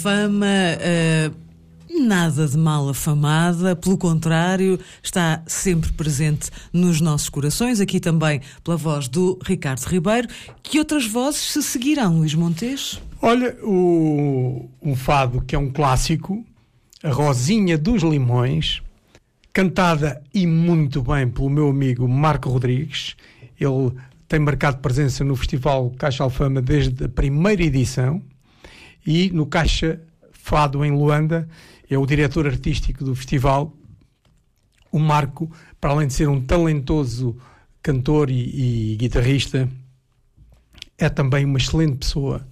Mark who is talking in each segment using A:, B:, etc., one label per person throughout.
A: Fama, nada de mal afamada, pelo contrário, está sempre presente nos nossos corações, aqui também pela voz do Ricardo Ribeiro. Que outras vozes se seguirão, Luís Montes?
B: Olha, um fado que é um clássico, a Rosinha dos Limões, cantada e muito bem pelo meu amigo Marco Rodrigues. Ele tem marcado presença no Festival Caixa Alfama desde a primeira edição. E no Caixa Fado em Luanda é o diretor artístico do festival. O Marco, para além de ser um talentoso cantor e guitarrista, é também uma excelente pessoa.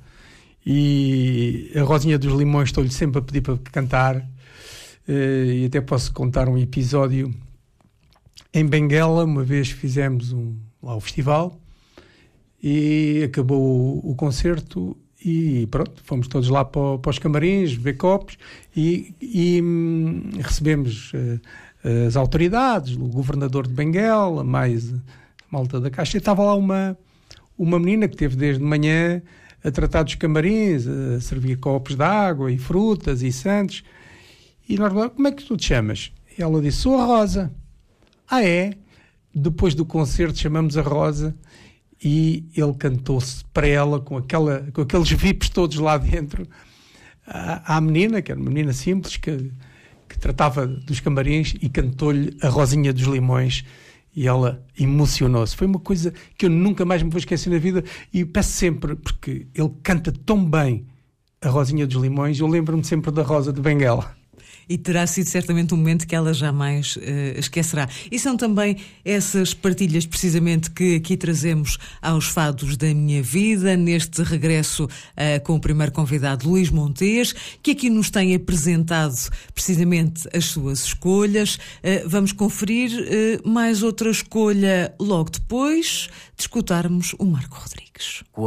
B: E a Rosinha dos Limões estou-lhe sempre a pedir para cantar, e até posso contar um episódio. Em Benguela, uma vez fizemos lá o festival e acabou o concerto. E pronto, fomos todos lá para os camarins, ver copos e recebemos as autoridades, o governador de Benguela, mais a malta da Caixa. E estava lá uma menina que esteve desde manhã a tratar dos camarins, a servir copos de água e frutas e santos. E nós falamos: como é que tu te chamas? E ela disse: sou a Rosa. Ah, é? Depois do concerto chamamos a Rosa. E ele cantou-se para ela com aqueles VIPs todos lá dentro, à menina, que era uma menina simples, que tratava dos camarins, e cantou-lhe a Rosinha dos Limões, e ela emocionou-se. Foi uma coisa que eu nunca mais me vou esquecer na vida, e peço sempre, porque ele canta tão bem a Rosinha dos Limões, eu lembro-me sempre da Rosa de Benguela.
A: E terá sido certamente um momento que ela jamais esquecerá. E são também essas partilhas, precisamente, que aqui trazemos aos Fados da Minha Vida, neste regresso com o primeiro convidado, Luís Montes, que aqui nos tem apresentado precisamente as suas escolhas. Vamos conferir mais outra escolha logo depois de escutarmos o Marco Rodrigues.